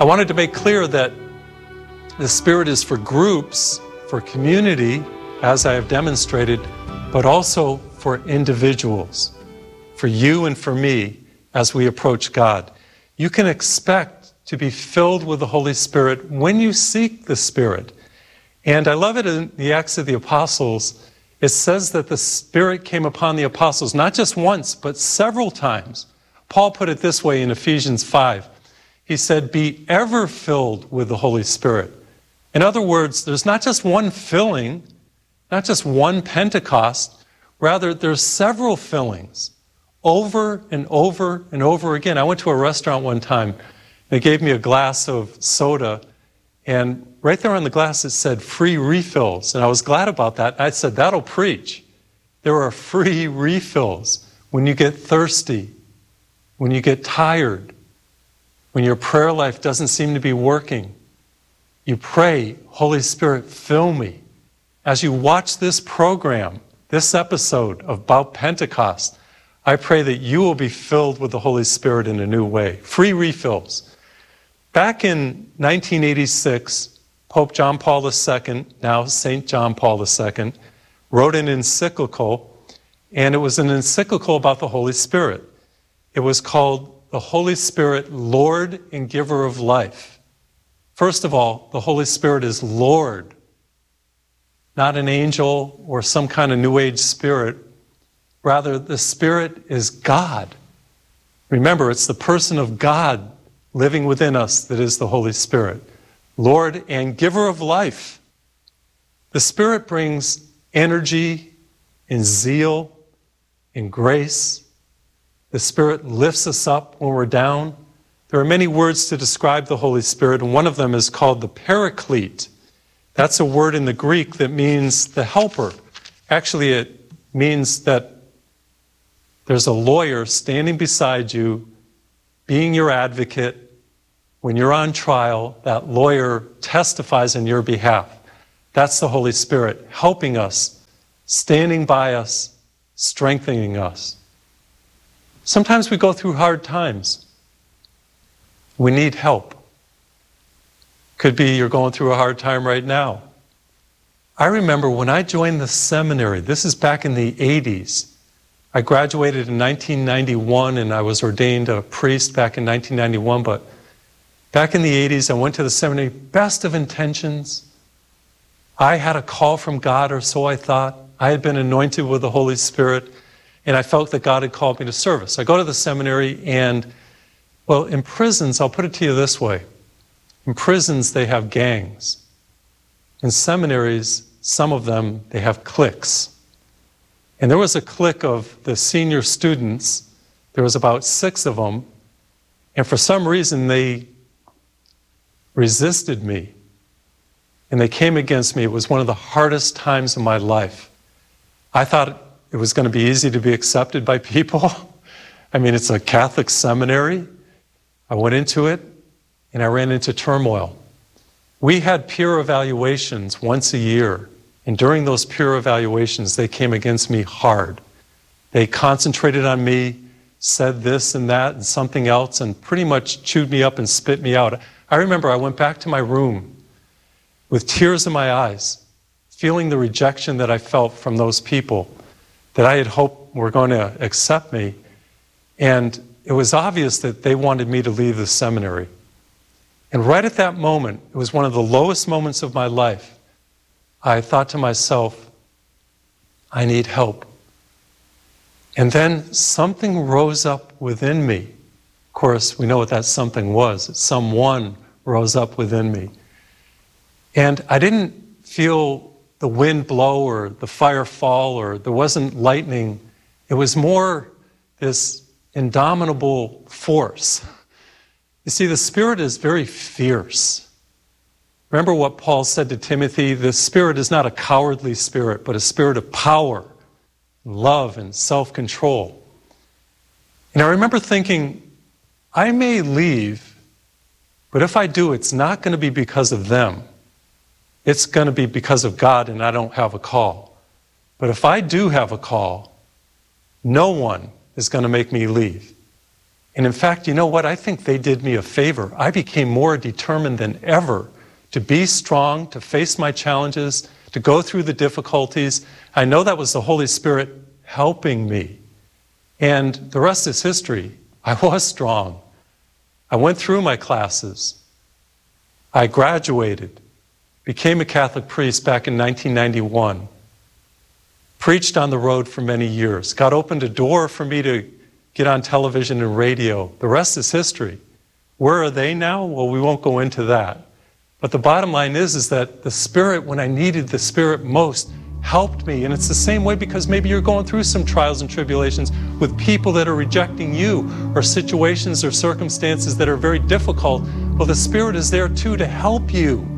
I wanted to make clear that the Spirit is for groups, for community, as I have demonstrated, but also for individuals, for you and for me as we approach God. You can expect to be filled with the Holy Spirit when you seek the Spirit. And I love it in the Acts of the Apostles. It says that the Spirit came upon the apostles, not just once, but several times. Paul put it this way in Ephesians 5. He said, be ever filled with the Holy Spirit. In other words, there's not just one filling, not just one Pentecost, rather there's several fillings over and over and over again. I went to a restaurant one time. They gave me a glass of soda, and right there on the glass it said free refills. And I was glad about that. I said, that'll preach. There are free refills when you get thirsty, when you get tired, when your prayer life doesn't seem to be working. You pray, Holy Spirit, fill me. As you watch this program, this episode about Pentecost, I pray that you will be filled with the Holy Spirit in a new way. Free refills. Back in 1986, Pope John Paul II, now St. John Paul II, wrote an encyclical, and it was an encyclical about the Holy Spirit. It was called The Holy Spirit, Lord and Giver of Life. First of all, the Holy Spirit is Lord, not an angel or some kind of New Age spirit. Rather, the Spirit is God. Remember, it's the person of God living within us that is the Holy Spirit. Lord and Giver of life. The Spirit brings energy and zeal and grace. The Spirit lifts us up when we're down. There are many words to describe the Holy Spirit, and one of them is called the Paraclete. That's a word in the Greek that means the helper. Actually, it means that there's a lawyer standing beside you, being your advocate. When you're on trial, that lawyer testifies on your behalf. That's the Holy Spirit, helping us, standing by us, strengthening us. Sometimes we go through hard times. We need help. Could be you're going through a hard time right now. I remember when I joined the seminary, this is back in the 80s. I graduated in 1991 and I was ordained a priest back in 1991, but back in the 80s I went to the seminary, best of intentions. I had a call from God, or so I thought. I had been anointed with the Holy Spirit, and I felt that God had called me to service. I go to the seminary, and, well, in prisons, I'll put it to you this way. In prisons, they have gangs. In seminaries, some of them, they have cliques. And there was a clique of the senior students. There was about 6 of them. And for some reason, they resisted me. And they came against me. It was one of the hardest times in my life. I thought it was going to be easy to be accepted by people. I mean, it's a Catholic seminary. I went into it, and I ran into turmoil. We had peer evaluations once a year, and during those peer evaluations, they came against me hard. They concentrated on me, said this and that and something else, and pretty much chewed me up and spit me out. I remember I went back to my room with tears in my eyes, feeling the rejection that I felt from those people that I had hoped were going to accept me. And it was obvious that they wanted me to leave the seminary. And right at that moment, it was one of the lowest moments of my life, I thought to myself, I need help. And then something rose up within me. Of course, we know what that something was. Someone rose up within me. And I didn't feel the wind blow or the fire fall, or there wasn't lightning. It was more this indomitable force. You see, the Spirit is very fierce. Remember what Paul said to Timothy, the Spirit is not a cowardly spirit, but a spirit of power, love, and self-control. And I remember thinking, I may leave, but if I do, it's not going to be because of them. It's going to be because of God, and I don't have a call. But if I do have a call, no one is going to make me leave. And in fact, you know what? I think they did me a favor. I became more determined than ever to be strong, to face my challenges, to go through the difficulties. I know that was the Holy Spirit helping me. And the rest is history. I was strong. I went through my classes. I graduated, became a Catholic priest back in 1991, preached on the road for many years. God opened a door for me to get on television and radio. The rest is history. Where are they now? Well, we won't go into that. But the bottom line is that the Spirit, when I needed the Spirit most, helped me. And it's the same way because maybe you're going through some trials and tribulations with people that are rejecting you, or situations or circumstances that are very difficult. Well, the Spirit is there too to help you.